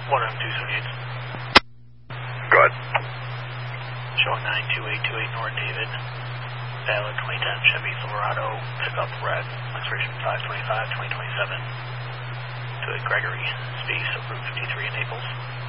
1M278. Good. Showing 92828 North David. Valid 2010 Chevy Silverado, pickup red, expiration 5/25/2027. To Gregory, space of Route 53 in Naples.